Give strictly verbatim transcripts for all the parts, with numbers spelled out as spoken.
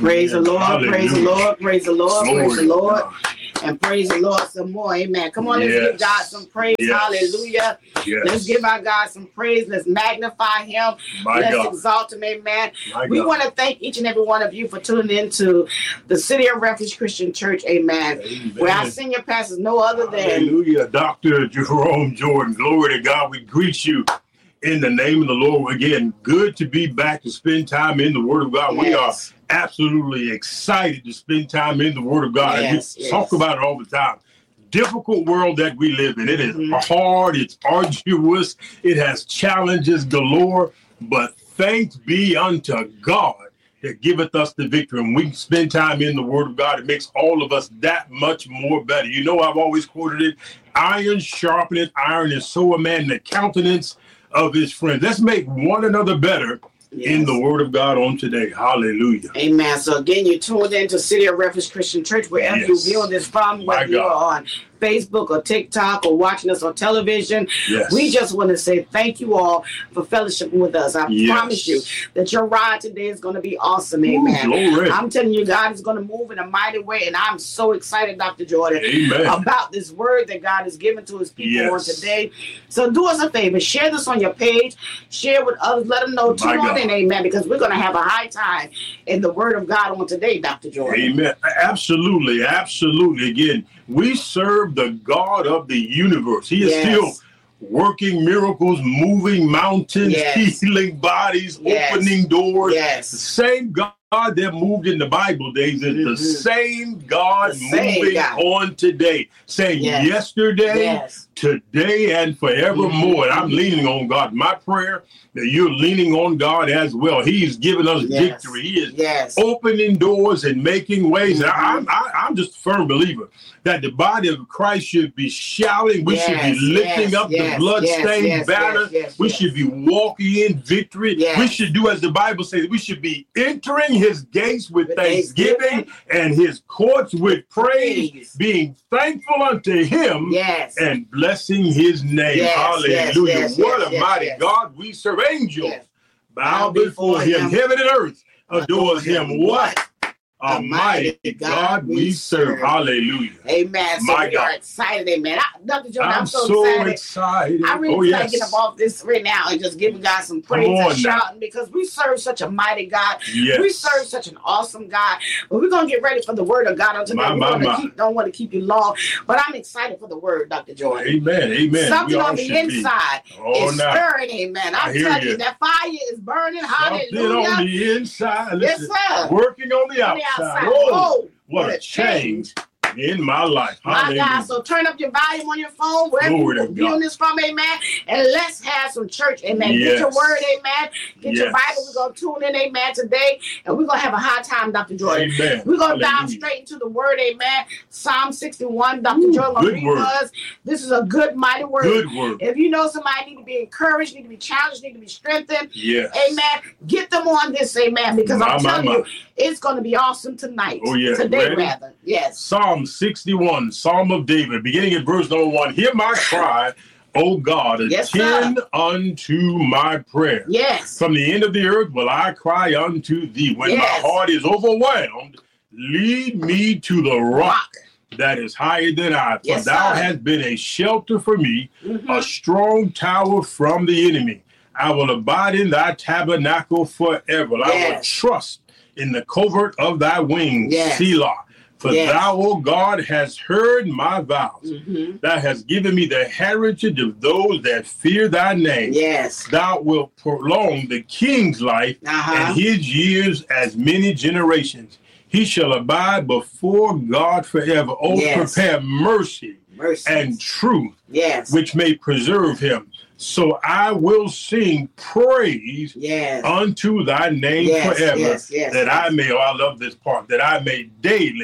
Praise the Lord, Hallelujah. praise the Lord, praise the Lord, Glory praise the Lord, to God. and praise the Lord some more. Amen. Come on, let's Yes. give God some praise. Yes. Hallelujah. Yes. Let's give our God some praise. Let's magnify him. My Let's God. exalt him. Amen. My We God. want to thank each and every one of you for tuning in to the City of Refuge Christian Church. Amen. Amen. Where our senior pastor is no other than Hallelujah. Doctor Jerome Jordan. Glory to God. We greet you in the name of the Lord. Again, good to be back to spend time in the Word of God. We are Yes. absolutely excited to spend time in the Word of God. Yes, we yes. talk about it all the time. Difficult world that we live in. It is Mhm. hard. It's arduous. It has challenges galore. But thanks be unto God that giveth us the victory. And we spend time in the Word of God. It makes all of us that much more better. You know, I've always quoted it. Iron sharpeneth iron, and so a man the countenance of his friends. Let's make one another better in Yes. the Word of God on today. Hallelujah. Amen. So again, you're tuned into City of Refuge Christian Church, wherever Yes. you view this from, My whether you're God. on Facebook or TikTok or watching us on television. Yes. We just want to say thank you all for fellowshipping with us. I Yes. promise you that your ride today is going to be awesome. Amen. Ooh, glory. I'm telling you, God is going to move in a mighty way, and I'm so excited, Doctor Jordan, Amen. about this word that God has given to his people on Yes. today. So do us a favor, share this on your page, share with others, let them know, My tune on God. in, amen, because we're going to have a high time in the Word of God on today, Doctor Jordan. Amen. Absolutely. Absolutely. Again, we serve the God of the universe. He is Yes. still working miracles, moving mountains, Yes. healing bodies, Yes. opening doors. Yes. The same God that moved in the Bible days is Mhm. the same God The same moving God. on today, saying Yes. yesterday, Yes. today, and forevermore. Mhm. And I'm leaning on God. My prayer that you're leaning on God as well. He's given us Yes. victory. He is Yes. opening doors and making ways. And I, Mhm. I, I'm just a firm believer that the body of Christ should be shouting. We should be Yes, lifting yes, up yes, the bloodstained yes, yes, banner. yes, yes, we yes. should be walking in victory. Yes. We should do as the Bible says. We should be entering his gates with, With thanksgiving, thanksgiving and his courts with praise, praise. being thankful unto him Yes. and blessing his name. Yes, Hallelujah. yes, yes, what yes, a yes, mighty yes. God we serve. Angels Yes. bow before him. Heaven and earth adores him. What a mighty God we serve. Hallelujah. Amen. So My we are God. excited, amen. I, Doctor Jordan, I'm, I'm so, so excited. excited. I really Oh, feel yes. like getting up off this right now and just giving God some praise Come on and now. shouting, because we serve such a mighty God. Yes. We serve such an awesome God. But we're gonna get ready for the Word of God on today. My, we my, wanna my. keep, don't want to keep you long, but I'm excited for the Word, Doctor Jordan. Amen. Amen. Something We all on the should inside be. Oh, is now. stirring, amen. I I'm hear telling you, you. that fire is burning. Something Hallelujah. on the inside. Yes, Listen, sir. working on the On the outside. outside. Oh, Oh, what a change in my life. My Hallelujah. God, so turn up your volume on your phone, wherever Glory you're to viewing God. this from, amen. And let's have some church, amen. Get Yes. your word, amen. Get your Yes. Bible. We're going to tune in, amen, today. And we're going to have a high time, Doctor Jordan. Amen. We're going to dive Hallelujah. straight into the word, amen. Psalm sixty-one, Doctor Ooh, Jordan will good read word. us. This is a good, mighty word. Good word. If you know somebody need to be encouraged, need to be challenged, need to be strengthened, Yes. amen, get them on this, amen, because My, I'm my, telling my. you, it's going to be awesome tonight. Oh, yeah. Today, Ready? rather. Yes. Psalm sixty-one, Psalm of David, beginning at verse number one. Hear my cry, O God, Yes, attend sir. unto my prayer. Yes. From the end of the earth will I cry unto thee. When Yes. my heart is overwhelmed, lead me to the rock that is higher than I. For Yes, thou sir. hast been a shelter for me, Mhm. a strong tower from the enemy. I will abide in thy tabernacle forever. I will Yes. trust in the covert of thy wings, Yes. Selah. For Yes. thou, O God, hast heard my vows. Mhm. Thou hast given me the heritage of those that fear thy name. Yes. Thou wilt prolong the king's life Uh-huh. and his years as many generations. He shall abide before God forever. Oh, Yes. prepare mercy Mercy. and truth, Yes. which may preserve him. So I will sing praise Yes. unto thy name Yes, forever, yes, yes, that yes. I may, oh, I love this part, that I may daily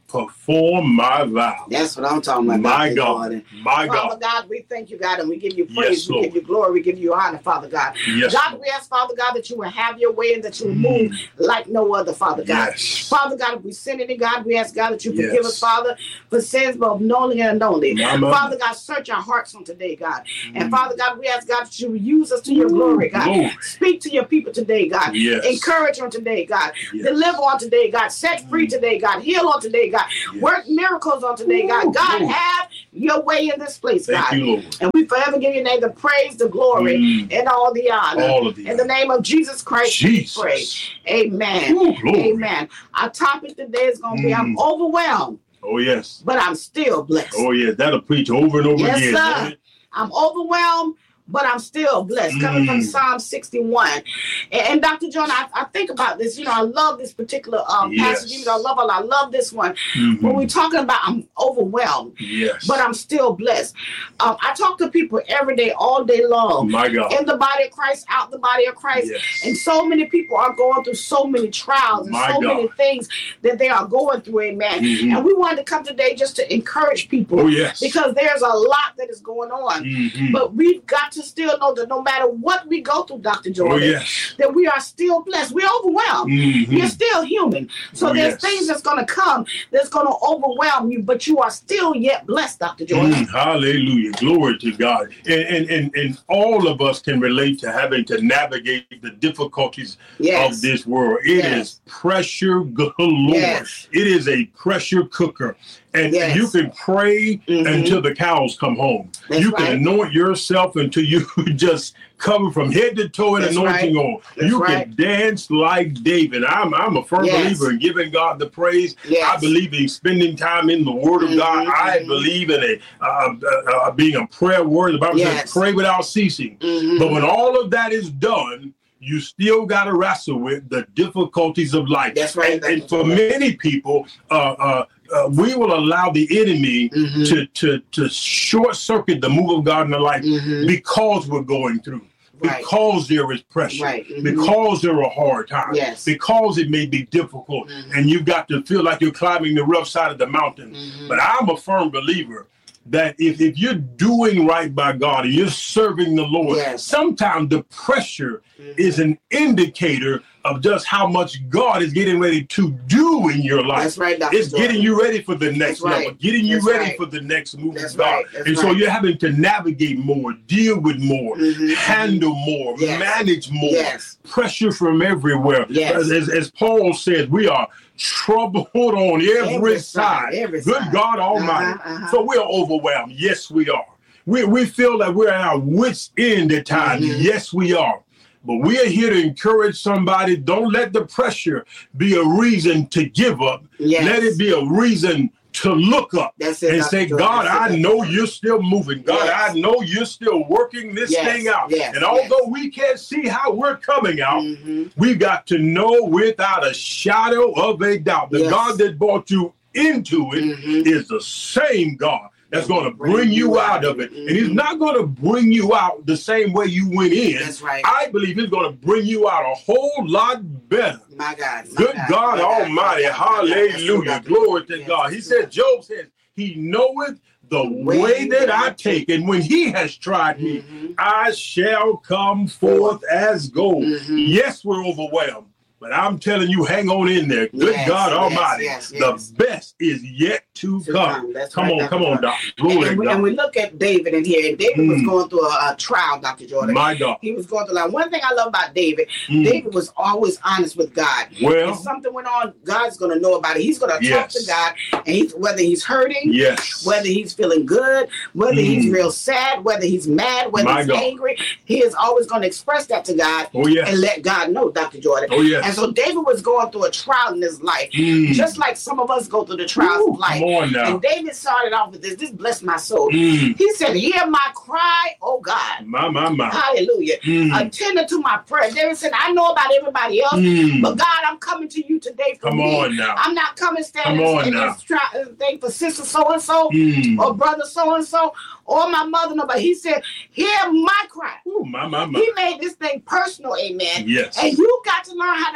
perform my vow. That's what I'm talking about. My Doctor God. Jordan. My God. Father God, we thank you, God, and we give you praise, Yes, we Lord. give you glory, we give you honor, Father God. Yes, God, Lord. we ask, Father God, that you will have your way and that you will Mm. move like no other, Father God. Yes. Father God, if we sin any, God, we ask, God, that you forgive Yes. us, Father, for sins both knowingly and unknowingly. Mama. Father God, search our hearts on today, God. And Mm. Father God, we ask, God, that you will use us to your glory, God. Glory. Speak to your people today, God. Yes. Encourage on today, God. Yes. Deliver on today, God. Set free today, God. Heal on today, God. Yes. Work miracles on today, God. Ooh, God, glory. have your way in this place, Thank God. you, Lord. And we forever give your name the praise, the glory, Mm. and all the honor. All of the In the honor. name of Jesus Christ, we Jesus. pray. Amen. Ooh, glory. Amen. Our topic today is going to be, I'm Mm. overwhelmed, Oh, yes. but I'm still blessed. Oh, yes. That'll preach over and over Yes, again. sir. won't it? I'm overwhelmed, but I'm still blessed. Coming from Mm. Psalm sixty-one. And, and Doctor John, I, I think about this. You know, I love this particular um, Yes. passage. Even though I love it, I love this one. Mhm. When we're talking about I'm overwhelmed, Yes. but I'm still blessed. Um, I talk to people every day, all day long. My God. In the body of Christ, out the body of Christ. Yes. And so many people are going through so many trials and My so God. many things that they are going through, amen. Mhm. And we wanted to come today just to encourage people. Oh, yes. Because there's a lot that is going on. Mhm. But we've got to still know that no matter what we go through, Doctor Jordan, Oh, yes. that we are still blessed. We're overwhelmed. Mhm. You're still human. So Oh, there's yes. things that's going to come that's going to overwhelm you, but you are still yet blessed, Doctor Jordan. Mm, hallelujah. Glory to God. And, and, and, and all of us can relate to having to navigate the difficulties Yes. of this world. It Yes. is pressure galore. Yes. It is a pressure cooker. And Yes. you can pray Mhm. until the cows come home. That's you can right. anoint yourself until you just cover from head to toe in That's anointing right. oil. That's You right. can dance like David. I'm I'm a firm Yes. believer in giving God the praise. Yes. I believe in spending time in the Word of God. Mhm, I mhm. believe in a uh, uh, uh, being a prayer warrior. The Bible Yes. says, "Pray without ceasing." Mhm. But when all of that is done, you still got to wrestle with the difficulties of life. That's right. And, and Doctor for Jordan. many people, uh, uh, uh, we will allow the enemy Mhm. to to to short circuit the move of God in their life Mhm. because we're going through. Right. Because there is pressure, Right. Mhm. because there are hard times, Yes. because it may be difficult, Mhm. and you've got to feel like you're climbing the rough side of the mountain. Mhm. But I'm a firm believer that if, if you're doing right by God and you're serving the Lord, Yes. sometimes the pressure Mhm. is an indicator of just how much God is getting ready to do in your life. That's right, Doctor It's Jordan. getting you ready for the next That's right. level, getting you That's ready right. for the next move That's of God. right. That's And so right. you're having to navigate more, deal with more, Mhm. handle more, Yes. manage more, Yes. pressure from everywhere. Yes. As, as, as Paul said, we are troubled on every, Every side. side, every Good side. God Almighty. Uh-huh, uh-huh. So we are overwhelmed. Yes, we are. We, we feel that we're at our wits' end at times. Mhm. Yes, we are. But we are here to encourage somebody. Don't let the pressure be a reason to give up. Yes. Let it be a reason to look up That's it, and Doctor say, Jordan. God, That's it, I Doctor know Jordan. you're still moving. God, Yes. I know you're still working this Yes, thing out. yes, And although we can't see how we're coming out, Mhm. we've got to know without a shadow of a doubt the Yes. God that brought you into it Mhm. is the same God that's That will going to bring you out of it. And he's Mhm. not going to bring you out the same way you went in. That's right. I believe he's going to bring you out a whole lot better. My God. My Good God my Almighty. my God, my God. That's true, Hallelujah. Doctor Glory to Yes, God. He that's said, right. Job said, he knoweth the way way that that I I take. And when he has tried me, Mhm. I shall come forth as gold. Mhm. Yes, we're overwhelmed. But I'm telling you, hang on in there. Good Yes, God yes, Almighty. yes, yes. The best is yet to To come. come. That's Come right, on, Doctor come on, Jordan. Doctor. And, Glory and, to we, and God. we look at David in here, and David was Mm. going through a, a trial, Doctor Jordan. My God. He was going through like one thing I love about David. Mm. David was always honest with God. Well, If something went on, God's going to know about it. He's going to talk Yes. to God, and he's whether he's hurting, yes. whether he's feeling good, whether he's Mm. real sad, whether he's mad, whether My he's God. angry, he is always going to express that to God Oh, yes. and let God know, Doctor Jordan. Oh, yes. And so David was going through a trial in his life, Mm. just like some of us go through the trials Woo, of life. come on now. And David started off with this. This blessed my soul. Mm. He said, "Hear my cry, oh God." My, my, my. Hallelujah. Mm. Attend to my prayer. David said, "I know about everybody else, Mm. but God, I'm coming to you today for Come me. on now. I'm not coming standing Come on in now. this tri- uh, thing for sister so-and-so Mm. or brother so-and-so or my mother." No, but he said, "Hear my cry." Ooh, my, my, my. He made this thing personal, amen. Yes. And you got to learn how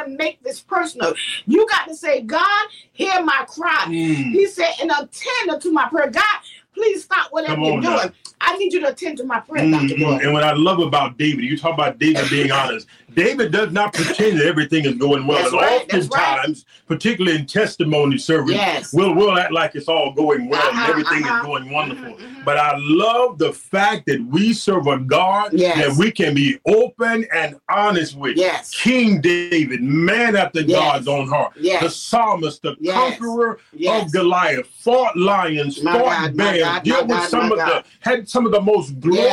got to make this personal. You got to say, God, hear my cry. Mm. He said, and attend to my prayer. God, please stop whatever you're doing. Now. I need you to attend to my prayer, Mm-hmm. Doctor Boy. And what I love about David, you talk about David being honest. David does not pretend that everything is going well. That's and right, oftentimes, right. particularly in testimony service, yes. we'll, we'll act like it's all going well uh-huh, and everything uh-huh. is going wonderful. Mm-hmm, mm-hmm. But I love the fact that we serve a God yes. that we can be open and honest with. Yes. King David, man after yes. God's own heart. Yes. The psalmist, the yes. conqueror yes. of Goliath, fought lions, my fought God, bears, God, dealt with God, some of God. the, had some of the most glorious